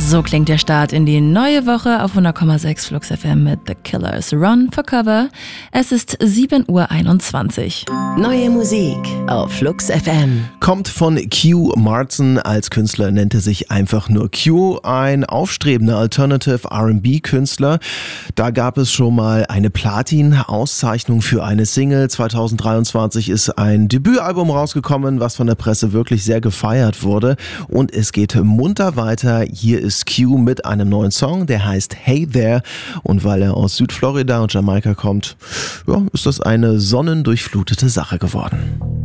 So klingt der Start in die neue Woche auf 100,6 Flux FM mit The Killers. Run for Cover. Es ist 7:21 Uhr. Neue Musik auf Flux FM. Kommt von Q Martin. Als Künstler nennt er sich einfach nur Q. Ein aufstrebender Alternative R&B-Künstler. Da gab es schon mal eine Platin-Auszeichnung für eine Single. 2023 ist ein Debütalbum rausgekommen, was von der Presse wirklich sehr gefeiert wurde. Und es geht munter weiter. Hier ist Q mit einem neuen Song, der heißt Hey There. Und weil er aus Südflorida und Jamaika kommt, ja, ist das eine sonnendurchflutete Sache geworden.